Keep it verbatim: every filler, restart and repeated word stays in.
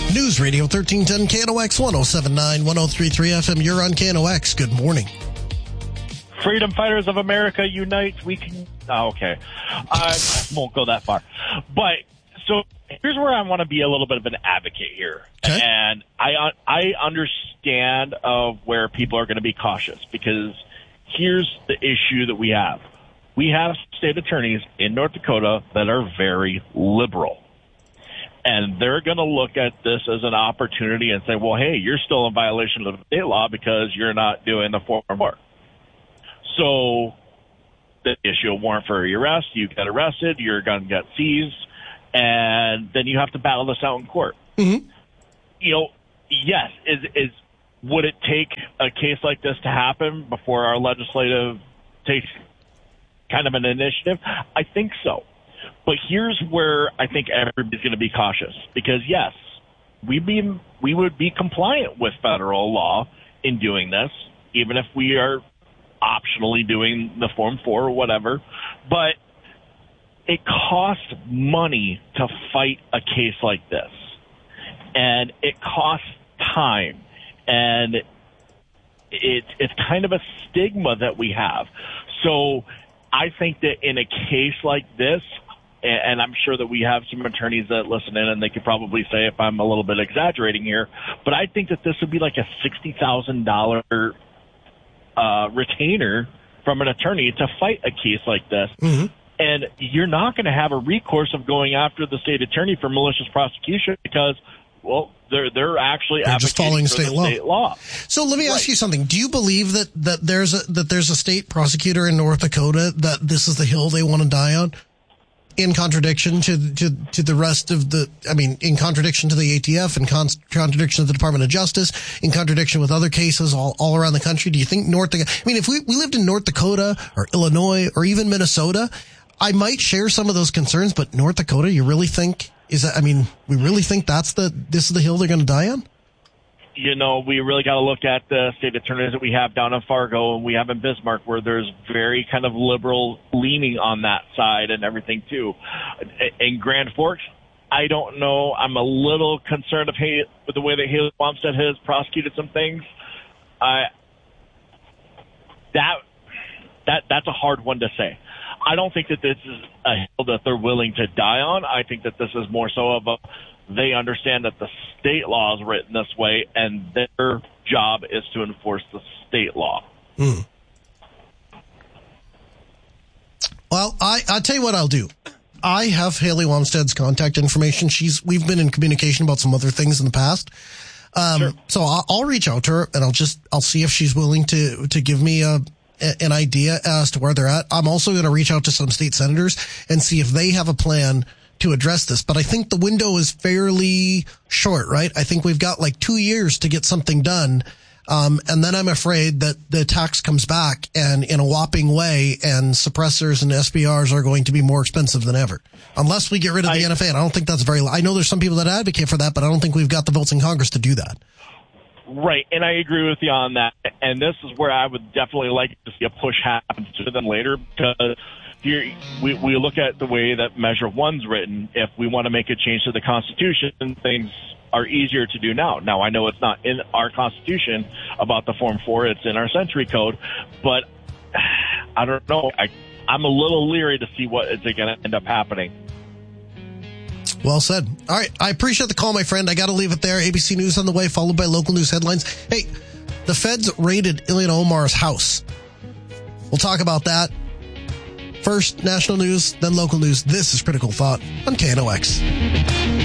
News Radio thirteen ten K N O X one oh seven point nine, one oh three point three F M. You're on K N O X. Good morning. Freedom Fighters of America unite. We can. Oh, okay. I won't go that far. But so here's where I want to be a little bit of an advocate here. Okay. And I I understand of where people are going to be cautious, because here's the issue that we have. We have state attorneys in North Dakota that are very liberal. And they're going to look at this as an opportunity and say, well, hey, you're still in violation of the state law because you're not doing the four four. So they issue a warrant for your arrest, you get arrested, your gun gets seized, and then you have to battle this out in court. Mm-hmm. You know, yes, is is would it take a case like this to happen before our legislative takes kind of an initiative? I think so. But here's where I think everybody's going to be cautious, because, yes, we be we would be compliant with federal law in doing this, even if we are optionally doing the Form four or whatever. But it costs money to fight a case like this, and it costs time, and it, it's kind of a stigma that we have. So I think that in a case like this, and I'm sure that we have some attorneys that listen in, and they could probably say if I'm a little bit exaggerating here, but I think that this would be like a sixty thousand dollars uh, retainer from an attorney to fight a case like this. Mm-hmm. And you're not going to have a recourse of going after the state attorney for malicious prosecution because, well, they're they're actually they're just following state, state, law. state law. So let me right. ask you something. Do you believe that, that there's a that there's a state prosecutor in North Dakota that this is the hill they want to die on? In contradiction to, to, to the rest of the, I mean, in contradiction to the A T F, in con- contradiction to the Department of Justice, in contradiction with other cases all, all around the country. Do you think North Dakota, I mean, if we, we lived in North Dakota or Illinois or even Minnesota, I might share some of those concerns, but North Dakota, you really think, is that, I mean, we really think that's the, this is the hill they're going to die on? You know, we really got to look at the state attorneys that we have down in Fargo and we have in Bismarck, where there's very kind of liberal leaning on that side and everything too. In Grand Forks, I don't know. I'm a little concerned of Hay- with the way that Haley Wamstead has prosecuted some things. I that that that's a hard one to say. I don't think that this is a hill that they're willing to die on. I think that this is more so of a they understand that the state law is written this way, and their job is to enforce the state law. Mm. Well, I, I'll tell you what I'll do. I have Haley Wamstead's contact information. She's We've been in communication about some other things in the past. Um, sure. So I'll, I'll reach out to her, and I'll just I'll see if she's willing to, to give me a, an idea as to where they're at. I'm also going to reach out to some state senators and see if they have a plan to address this. But I think the window is fairly short, right? I think we've got like two years to get something done. Um, and then I'm afraid that the tax comes back and in a whopping way, and suppressors and S B Rs are going to be more expensive than ever. Unless we get rid of the I, N F A. And I don't think that's very, I know there's some people that advocate for that, but I don't think we've got the votes in Congress to do that. Right. And I agree with you on that. And this is where I would definitely like to see a push happen sooner than later, because here, we, we look at the way that Measure One's written. If we want to make a change to the Constitution, things are easier to do now. Now, I know it's not in our Constitution about the Form four. It's in our Century Code. But I don't know. I, I'm a little leery to see what is going to end up happening. Well said. All right. I appreciate the call, my friend. I got to leave it there. A B C News on the way, followed by local news headlines. Hey, the feds raided Ilhan Omar's house. We'll talk about that. First, national news, then local news. This is Critical Thought on K N O X.